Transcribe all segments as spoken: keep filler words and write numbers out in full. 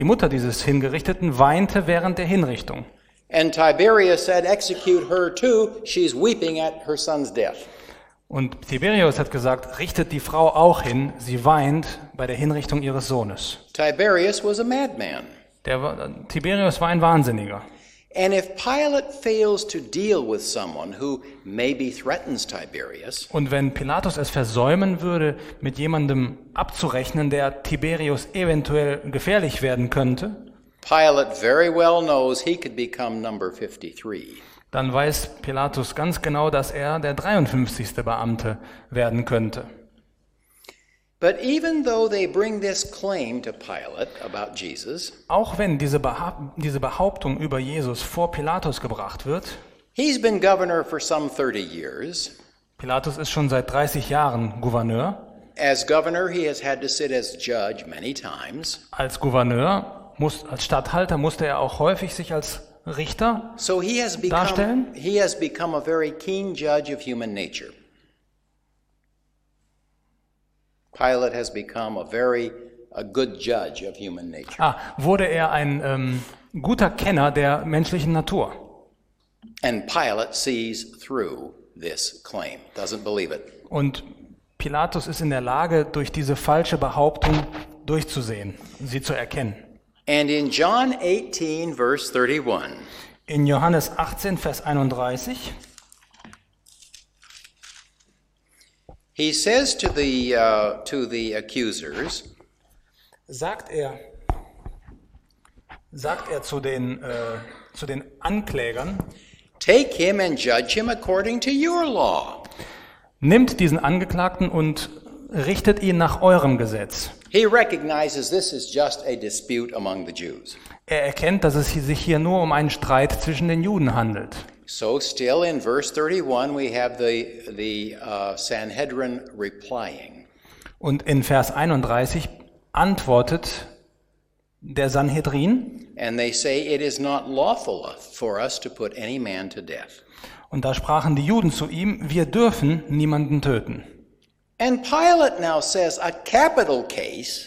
Die Mutter dieses Hingerichteten weinte während der Hinrichtung. And Tiberius said, execute her too. She's weeping at her son's death. Und Tiberius hat gesagt, richtet die Frau auch hin, sie weint bei der Hinrichtung ihres Sohnes. Tiberius was a madman. Der war, Tiberius war ein Wahnsinniger. And if Pilate fails to deal with someone who maybe threatens Tiberius, Und wenn Pilatus es versäumen würde, mit jemandem abzurechnen, der Tiberius eventuell gefährlich werden könnte, Pilate very well knows he could become number fifty-three. dann weiß Pilatus ganz genau, dass er der dreiundfünfzigste Beamte werden könnte. But even though they bring this claim to Pilate about Jesus, Auch wenn diese, Beha- diese Behauptung über Jesus vor Pilatus gebracht wird, he's been governor for some thirty years. Pilatus ist schon seit dreißig Jahren Gouverneur. As governor, he has had to sit as judge many times. Als Gouverneur, muss, als Statthalter musste er auch häufig sich als Richter So he has become, darstellen. he has become a very keen judge of human nature. Pilate has become a very a good judge of human nature. Ah, wurde er ein ähm, guter Kenner der menschlichen Natur. And Pilate sees through this claim, doesn't believe it. Und Pilatus ist in der Lage, durch diese falsche Behauptung durchzusehen, sie zu erkennen. And in John eighteen, verse thirty-one, In Johannes achtzehn, Vers einunddreißig he says to the uh, to the accusers, sagt er, sagt er zu den, äh, zu den Anklägern, "Take him and judge him according to your law." nimmt diesen Angeklagten und richtet ihn nach eurem Gesetz. He recognizes this is just a dispute among the Jews. Er erkennt, dass es sich hier nur um einen Streit zwischen den Juden handelt. So still in verse thirty-one we have the the uh, Sanhedrin replying. Und in Vers einunddreißig antwortet der Sanhedrin, And they say it is not lawful for us to put any man to death. und da sprachen die Juden zu ihm, wir dürfen niemanden töten. And Pilate now says a capital case.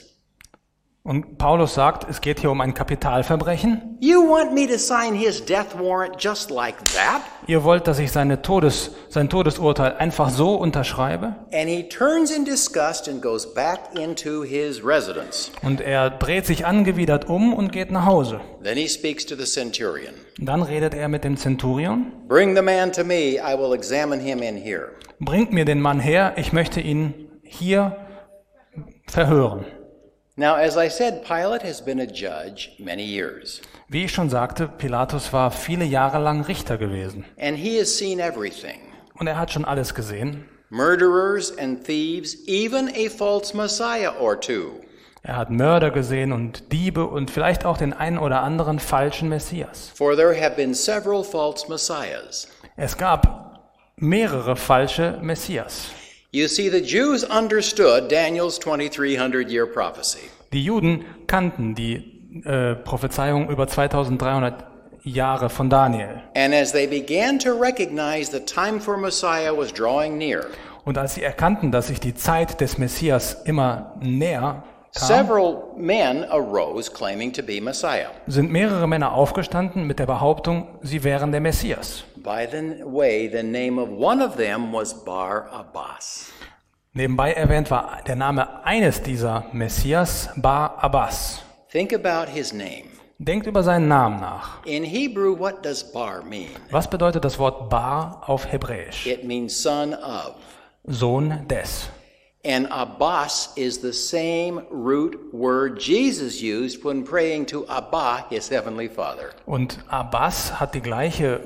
Und Paulus sagt, es geht hier um ein Kapitalverbrechen. You want me to sign his death warrant just like that? Ihr wollt, dass ich seine Todes, sein Todesurteil einfach so unterschreibe? And he turns in disgust and goes back into his residence. Und er dreht sich angewidert um und geht nach Hause. Then he speaks to the centurion. Dann redet er mit dem Zenturion. Bring the man to me, I will examine him in here. Bringt mir den Mann her, ich möchte ihn hier verhören. Now, as I said, Pilate has been a judge many years, Wie ich schon sagte, Pilatus war viele Jahre lang Richter gewesen. and he has seen everything. Und er hat schon alles gesehen. Murderers and thieves, even a false Messiah or two. Er hat Mörder gesehen und Diebe und vielleicht auch den einen oder anderen falschen Messias. For there have been several false messiahs. Es gab mehrere falsche Messias. You see, the Jews understood Daniel's twenty-three hundred year prophecy. Die Juden kannten die äh, Prophezeiung über zweitausenddreihundert Jahre von Daniel. And as they began to recognize the time for Messiah was drawing near, Und als sie erkannten, dass sich die Zeit des Messias immer näher kam, several men arose claiming to be Messiah. sind mehrere Männer aufgestanden mit der Behauptung, sie wären der Messias. By the way, the name of one of them was Bar Abbas. Nebenbei erwähnt war der Name eines dieser Messias Bar Abbas. Think about his name. Denkt über seinen Namen nach. In Hebrew, what does Bar mean? Was bedeutet das Wort Bar auf Hebräisch? It means son of. Sohn des. And Abbas is the same root word Jesus used when praying to Abba, his heavenly Father. Und Abbas hat die gleiche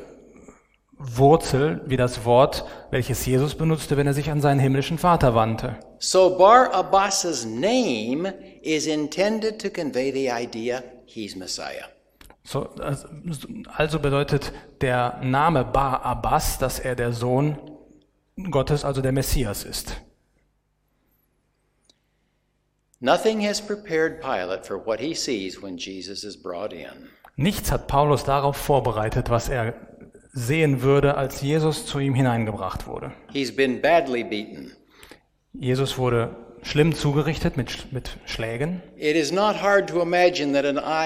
Wurzel wie das Wort, welches Jesus benutzte, wenn er sich an seinen himmlischen Vater wandte. So Bar Abbas's name is intended to convey the idea he's Messiah. So, also bedeutet der Name Bar Abbas, dass er der Sohn Gottes, also der Messias ist. Nothing has prepared Pilate for what he sees when Jesus is brought in. Nichts hat Paulus darauf vorbereitet, was er sehen würde, als Jesus zu ihm hineingebracht wurde. He's been badly beaten. Jesus wurde schlimm zugerichtet mit, mit Schlägen. It is not hard to imagine that an